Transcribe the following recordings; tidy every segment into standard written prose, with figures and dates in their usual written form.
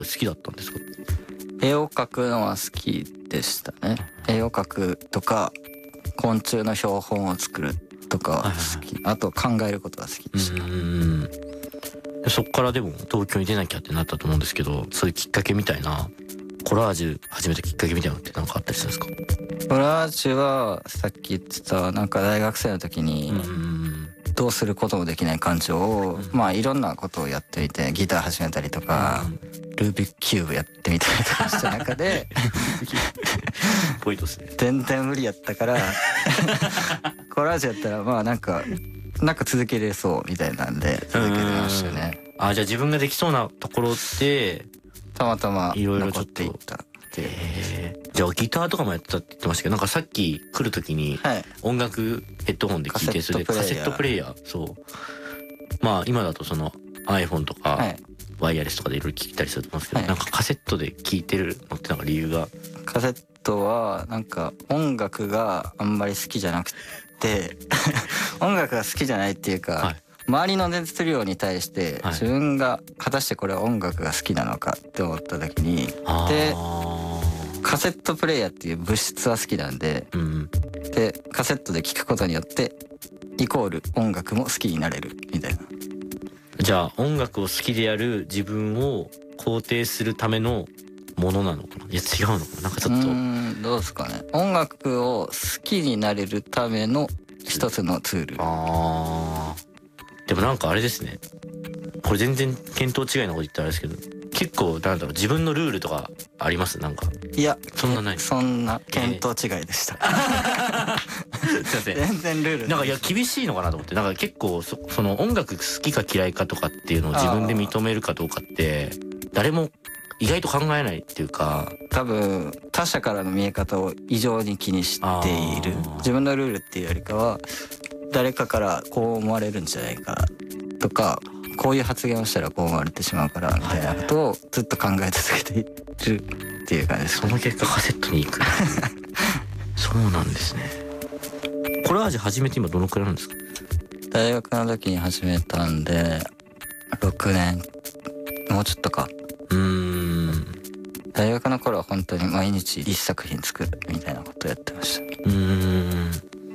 好きだったんですか？ 絵を描くのは好きでしたね。絵を描くとか昆虫の標本を作るとかは好き、あと考えることが好きでした。 そっからでも東京に出なきゃってなったと思うんですけど、そういうきっかけみたいな、コラージュ始めたきっかけみたいなのって何かあったりするんですか？ コラージュはさっき言ってたなんか大学生の時にどうすることもできない感情をまあいろんなことをやってみて、ギター始めたりとかルービックキューブやってみたりとかした中でポイントですね。 全然無理やったからコラージュやったらまあなんか続けれそうみたいなんで続けてましたね。 じゃあ自分ができそうなところってたまたまいろいろ残っていったっていう。 じゃあギターとかもやってたって言ってましたけど、なんかさっき来る時に音楽ヘッドホンで聴いて、それでカセットプレイヤー、そうまあ今だとその iPhone とかワイヤレスとかでいろいろ聴いたりすると思うんですけど、なんかカセットで聴いてるのってなんか理由が？ カセットはなんか音楽があんまり好きじゃなくて音楽が好きじゃないっていうか、周りの熱量に対して自分が果たしてこれは音楽が好きなのかって思った時に、でカセットプレイヤーっていう物質は好きなんで、でカセットで聴くことによってイコール音楽も好きになれるみたいな。 じゃあ音楽を好きでやる自分を肯定するためのものなのかな？いや違うのかな？なんかちょっとどうですかね。音楽を好きになれるための一つのツール。 でもなんかあれですね、これ全然見当違いなこと言ったらあれですけど、結構なんだろう、自分のルールとかあります？なんかいやそんなない。 そんな見当違いでした、 すいません。 全然ルールなんかいや厳しいのかなと思って、なんか結構その音楽好きか嫌いかとかっていうのを自分で認めるかどうかって誰も意外と考えないっていうか、 多分他者からの見え方を異常に気にしている。自分のルールっていうよりかは誰かからこう思われるんじゃないかとか、こういう発言をしたらこう思われてしまうからみたいなことをずっと考え続けているっていう感じです。 その結果カセットに行くそうなんですね。コラージュ始めて今どのくらいなんですか？ 大学の時に始めたんで6年もうちょっとか。大学の頃は本当に毎日1作品作るみたいなことをやってました。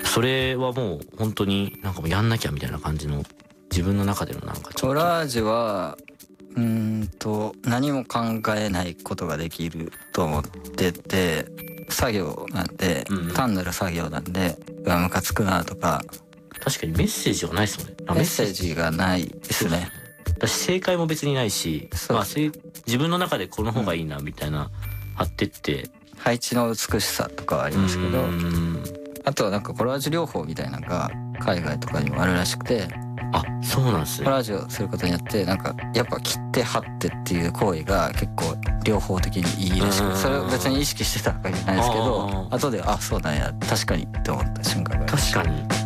それはもう本当になんかもうやんなきゃみたいな感じの自分の中でのなんかちょっと。 コラージュは何も考えないことができると思ってて、作業なんで、単なる作業なんで、ムカつくなとか。 確かにメッセージはないですもんね。 メッセージがないですね。 私正解も別にないし、まあ自分の中でこの方がいいなみたいな貼ってって、 配置の美しさとかはありますけど、あとはなんかコラージュ療法みたいなのが海外とかにもあるらしくて。 あ、そうなんですね。 コラージュをすることによってなんかやっぱ切って貼ってっていう行為が結構両方的にいいらしく、それを別に意識してたわけじゃないですけど、後でそうなんや確かにって思った瞬間がありました。 確かに